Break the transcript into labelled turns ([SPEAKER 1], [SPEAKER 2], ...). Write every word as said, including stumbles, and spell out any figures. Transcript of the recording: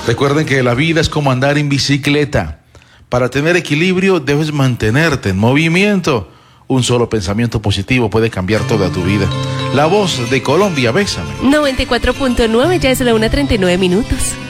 [SPEAKER 1] Recuerden que la vida es como andar en bicicleta. Para tener equilibrio debes mantenerte en movimiento. Un solo pensamiento positivo puede cambiar toda tu vida. La voz de Colombia, bésame.
[SPEAKER 2] noventa y cuatro punto nueve, ya es la una treinta y nueve minutos.